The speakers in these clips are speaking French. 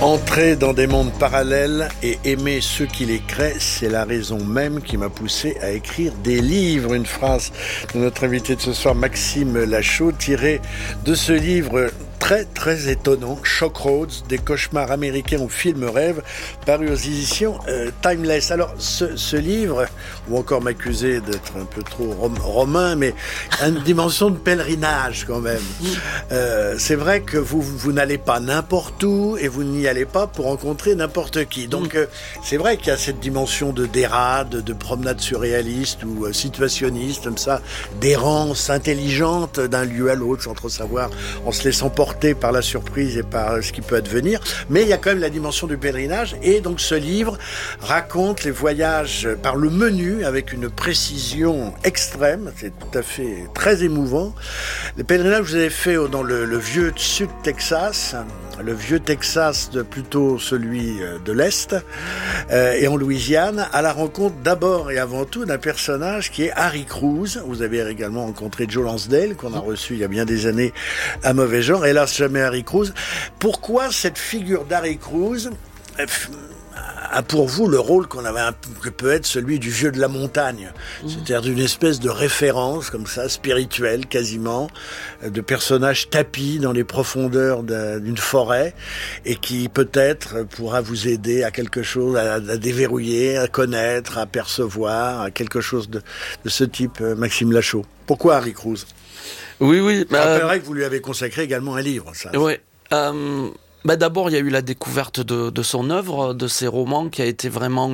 Entrer dans des mondes parallèles et aimer ceux qui les créent, c'est la raison même qui m'a poussé à écrire des livres. Une phrase de notre invité de ce soir, Maxime Lachaud, tirée de ce livre très étonnant, Shock Roads, des cauchemars américains au film rêve, paru aux éditions Timeless. Alors, ce livre, on va encore m'accuser d'être un peu trop romain, mais a une dimension de pèlerinage quand même. C'est vrai que vous n'allez pas n'importe où et vous n'y allez pas pour rencontrer n'importe qui. Donc, c'est vrai qu'il y a cette dimension de dérade, de promenade surréaliste ou situationniste, comme ça, d'errance intelligente d'un lieu à l'autre, sans trop savoir, en se laissant porter par la surprise et par ce qui peut advenir, mais il y a quand même la dimension du pèlerinage, et donc ce livre raconte les voyages par le menu avec une précision extrême, c'est tout à fait très émouvant. Les pèlerinages que vous avez fait dans le vieux sud Texas, le vieux Texas, plutôt celui de l'Est, et en Louisiane, à la rencontre d'abord et avant tout d'un personnage qui est Harry Cruz. Vous avez également rencontré Joe Lansdale, qu'on a reçu il y a bien des années à Mauvais Genre, hélas jamais Harry Cruz. Pourquoi cette figure d'Harry Cruz a pour vous le rôle que peut être celui du vieux de la montagne, c'est-à-dire d'une espèce de référence comme ça, spirituelle quasiment, de personnage tapi dans les profondeurs d'une forêt et qui peut-être pourra vous aider à quelque chose, à déverrouiller, à connaître, à percevoir, à quelque chose de ce type, Maxime Lachaud. Pourquoi Harry Cruz ? Oui. Je rappellerai que vous lui avez consacré également un livre, ça. Oui. D'abord, il y a eu la découverte de son œuvre, de ses romans, qui a été vraiment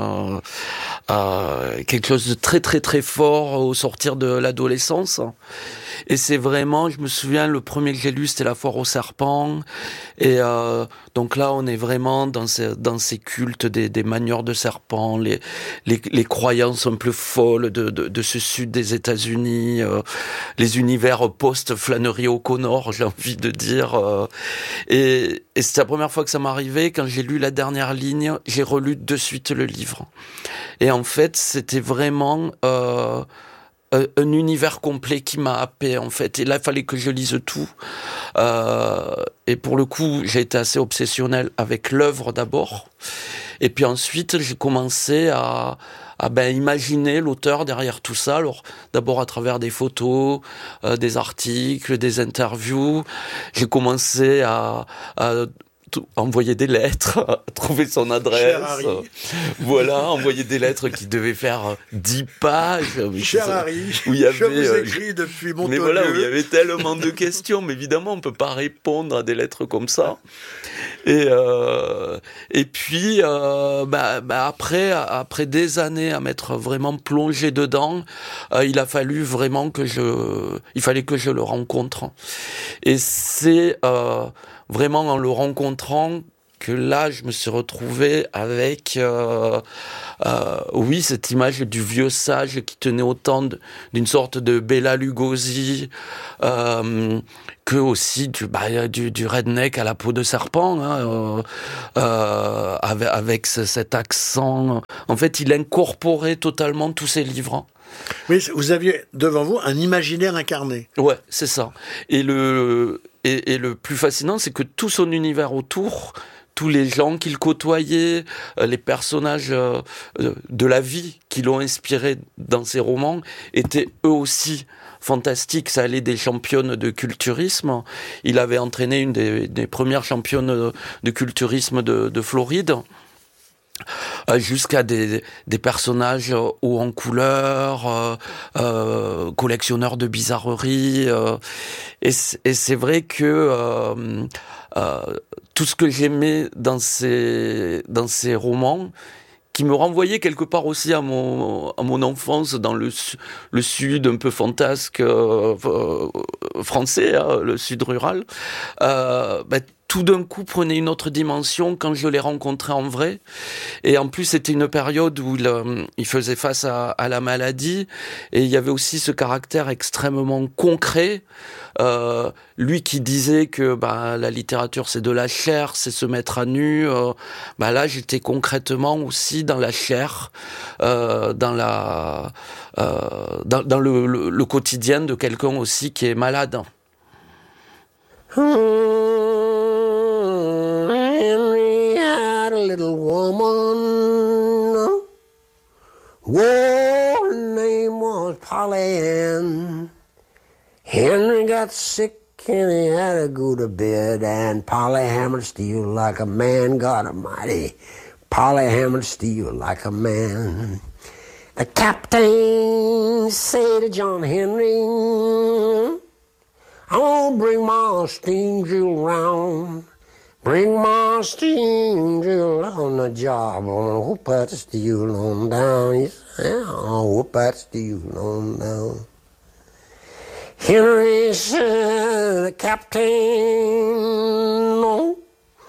quelque chose de très fort au sortir de l'adolescence. Et c'est vraiment, je me souviens, le premier que j'ai lu, c'était La Foire aux serpents. Et donc là, on est vraiment dans ces cultes des manieurs de serpents, les croyances un peu folles de ce sud des États-Unis, les univers post-Flannery O'Connor, j'ai envie de dire. Et c'était la première fois que ça m'arrivait. Quand j'ai lu la dernière ligne, j'ai relu de suite le livre. Et en fait, c'était vraiment un univers complet qui m'a happé, en fait. Et là, il fallait que je lise tout. Et pour le coup, j'ai été assez obsessionnel avec l'œuvre d'abord. Et puis ensuite, j'ai commencé à imaginer l'auteur derrière tout ça. Alors, d'abord à travers des photos, des articles, des interviews. J'ai commencé à envoyer des lettres, trouver son adresse. Voilà, envoyer des lettres qui devaient faire 10 pages. Cher Harry, où il y avait, je vous écris depuis Montpellier. Mais voilà, où il y avait tellement de questions, mais évidemment, on peut pas répondre à des lettres comme ça. Et puis, après des années à m'être vraiment plongé dedans, il a fallu vraiment il fallait que je le rencontre. Et c'est vraiment en le rencontrant que là, je me suis retrouvé avec, cette image du vieux sage qui tenait autant d'une sorte de Bela Lugosi, que aussi du redneck à la peau de serpent, avec cet accent. En fait, il incorporait totalement tous ses livres. Oui, vous aviez devant vous un imaginaire incarné. Ouais, c'est ça. Et le plus fascinant, c'est que tout son univers autour, tous les gens qu'il côtoyait, les personnages de la vie qui l'ont inspiré dans ses romans, étaient eux aussi fantastiques. Ça allait des championnes de culturisme. Il avait entraîné une des premières championnes de culturisme de Floride. Jusqu'à des personnages hauts en couleur, collectionneurs de bizarreries. Et c'est vrai que tout ce que j'aimais dans ces romans, qui me renvoyait quelque part aussi à mon enfance dans le sud un peu fantasque français, le sud rural, tout d'un coup prenait une autre dimension quand je l'ai rencontré en vrai. Et en plus, c'était une période où il faisait face à la maladie, et il y avait aussi ce caractère extrêmement concret. Lui qui disait que la littérature c'est de la chair, c'est se mettre à nu. Là, j'étais concrètement aussi dans la chair, dans le quotidien de quelqu'un aussi qui est malade. Henry Polly Ann. Henry got sick and he had to go to bed, and Polly hammered steel like a man, God Almighty. Polly hammered steel like a man. The captain said to John Henry, I'm gonna bring my steam drill round. Bring my steam drill on the job. I'm gonna whoop that steel on down. He said, I'll whoop that steel on down. Henry said, the captain, no.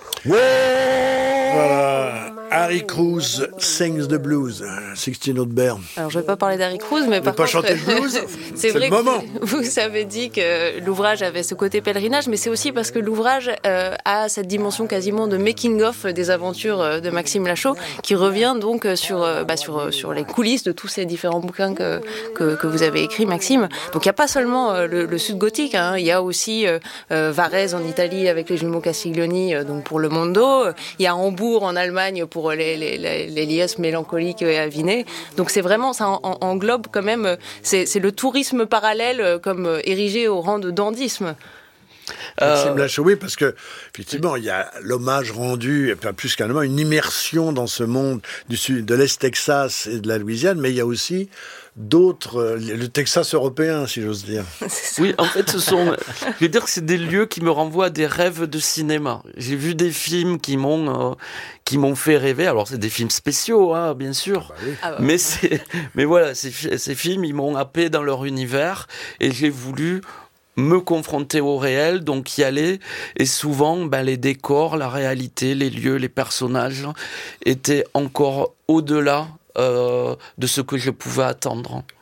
Voilà. Harry Cruz sings the blues. 16 Note Bear. Alors, je ne vais pas parler d'Harry Cruz, mais par pas contre, chanter le blues. c'est vrai le moment. que vous avez dit que l'ouvrage avait ce côté pèlerinage, mais c'est aussi parce que l'ouvrage a cette dimension quasiment de making-of des aventures de Maxime Lachaud, qui revient donc sur les coulisses de tous ces différents bouquins que vous avez écrits, Maxime. Donc, il n'y a pas seulement le sud gothique, hein, il y a aussi Varese en Italie avec les jumeaux Castiglioni, donc pour le Mondo. Il y a Hambourg en Allemagne pour les liesses mélancoliques et avinées. Donc c'est vraiment, ça englobe quand même, c'est le tourisme parallèle comme érigé au rang de dandysme. Maxime Lachaud, oui, parce que effectivement, il y a l'hommage rendu, enfin, plus qu'un hommage, une immersion dans ce monde du sud, de l'Est Texas et de la Louisiane, mais il y a aussi d'autres, le Texas européen, si j'ose dire. Oui, en fait, je veux dire que c'est des lieux qui me renvoient à des rêves de cinéma. J'ai vu des films qui m'ont fait rêver. Alors, c'est des films spéciaux, hein, bien sûr. Ah bah Mais oui. mais voilà, ces films, ils m'ont happé dans leur univers et j'ai voulu me confronter au réel, donc y aller. Et souvent, les décors, la réalité, les lieux, les personnages étaient encore au-delà de ce que je pouvais attendre.